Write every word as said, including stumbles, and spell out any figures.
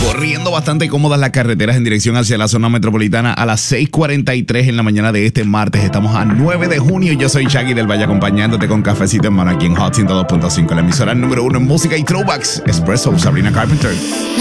corriendo bastante cómodas las carreteras en dirección hacia la zona metropolitana a las seis cuarenta y tres en la mañana de este martes. Estamos a nueve de junio y yo soy Shaggy del Valle acompañándote con cafecito en mano aquí en Hot ciento dos punto cinco, la emisora número uno en música y throwbacks. Espresso, Sabrina Carpenter.